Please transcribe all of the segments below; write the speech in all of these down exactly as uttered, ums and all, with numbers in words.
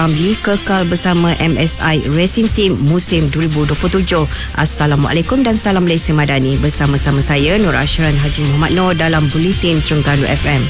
Ramli kekal bersama M S I Racing Team musim dua ribu dua puluh tujuh. Assalamualaikum dan salam Malaysia Madani. Bersama-sama saya Nur Ashran Haji Muhammad Noor dalam Buletin Terengganu F M.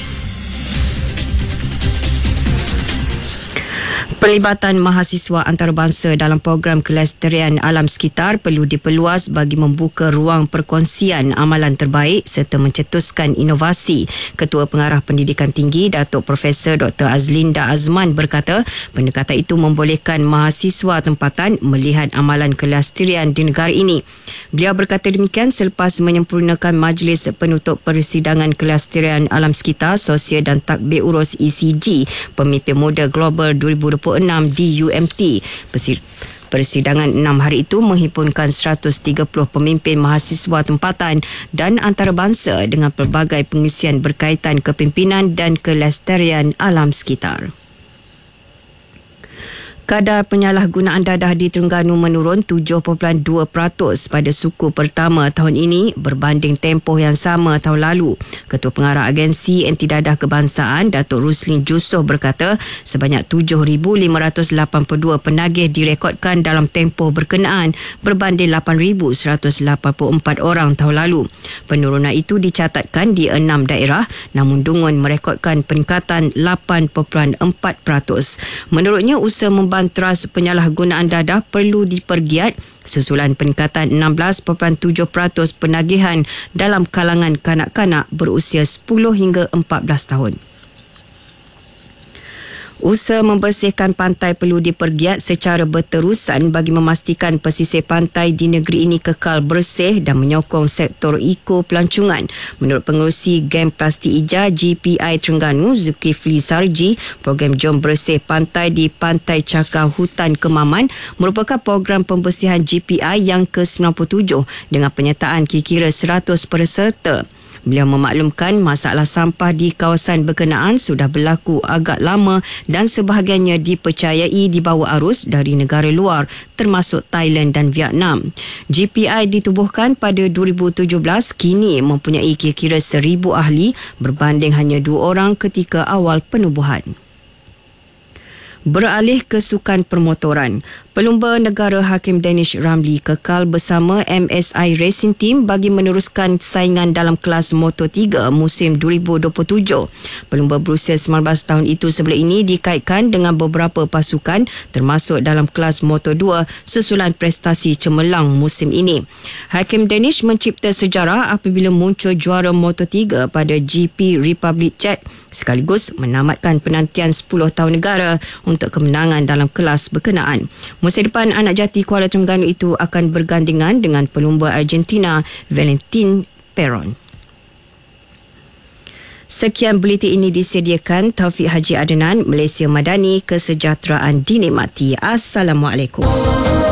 Pelibatan mahasiswa antarabangsa dalam program kelestarian alam sekitar perlu diperluas bagi membuka ruang perkongsian amalan terbaik serta mencetuskan inovasi. Ketua Pengarah Pendidikan Tinggi Datuk Profesor Doktor Azlinda Azman berkata, pendekatan itu membolehkan mahasiswa tempatan melihat amalan kelestarian di negara ini. Beliau berkata demikian selepas menyempurnakan Majlis Penutup Persidangan Kelestarian Alam Sekitar, Sosial dan Tadbir Urus E C G Pemimpin Muda Global dua ribu dua puluh enam di U M T. Persidangan enam hari itu menghimpunkan seratus tiga puluh pemimpin mahasiswa tempatan dan antarabangsa dengan pelbagai pengisian berkaitan kepimpinan dan kelestarian alam sekitar. Kadar penyalahgunaan dadah di Terengganu menurun tujuh perpuluhan dua peratus pada suku pertama tahun ini berbanding tempoh yang sama tahun lalu. Ketua Pengarah Agensi Anti Dadah Kebangsaan Datuk Ruslin Jusoh berkata sebanyak tujuh ribu lima ratus lapan puluh dua penagih direkodkan dalam tempoh berkenaan berbanding lapan ribu seratus lapan puluh empat orang tahun lalu. Penurunan itu dicatatkan di enam daerah, namun Dungun merekodkan peningkatan lapan perpuluhan empat peratus. Menurutnya, usaha membantu Teras penyalahgunaan dadah perlu dipergiat susulan peningkatan enam belas perpuluhan tujuh peratus penagihan dalam kalangan kanak-kanak berusia sepuluh hingga empat belas tahun. Usaha membersihkan pantai perlu dipergiat secara berterusan bagi memastikan pesisir pantai di negeri ini kekal bersih dan menyokong sektor eko-pelancongan. Menurut pengerusi Gem Plastik Ija G P I Terengganu, Zulkifli Sarji, program Jom Bersih Pantai di Pantai Cakar Hutan Kemaman merupakan program pembersihan G P I yang ke sembilan puluh tujuh dengan penyertaan kira-kira seratus peserta. Beliau memaklumkan masalah sampah di kawasan berkenaan sudah berlaku agak lama dan sebahagiannya dipercayai dibawa arus dari negara luar termasuk Thailand dan Vietnam. G P I ditubuhkan pada dua ribu tujuh belas, kini mempunyai kira-kira seribu ahli berbanding hanya dua orang ketika awal penubuhan. Beralih ke sukan permotoran, pelumba negara Hakim Danish Ramli kekal bersama M S I Racing Team bagi meneruskan saingan dalam kelas Moto tiga musim dua ribu dua puluh tujuh. Pelumba berusia sembilan belas tahun itu sebelum ini dikaitkan dengan beberapa pasukan termasuk dalam kelas Moto dua susulan prestasi cemerlang musim ini. Hakim Danish mencipta sejarah apabila muncul juara Moto tiga pada G P Republic Czech sekaligus menamatkan penantian sepuluh tahun negara untuk kemenangan dalam kelas berkenaan. Musim depan anak jati Kuala Terengganu itu akan bergandingan dengan pelumba Argentina Valentin Peron. Sekian buletin ini disediakan Taufik Haji Adnan, Malaysia Madani, kesejahteraan dinikmati. Assalamualaikum.